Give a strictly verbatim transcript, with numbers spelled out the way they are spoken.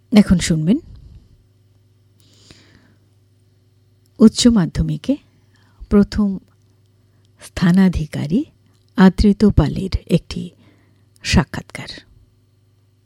এখন শুনবেন উচ্চ মাধ্যমিকে প্রথম স্থানাধিকারী আদৃত পালের একটি সাক্ষাৎকার।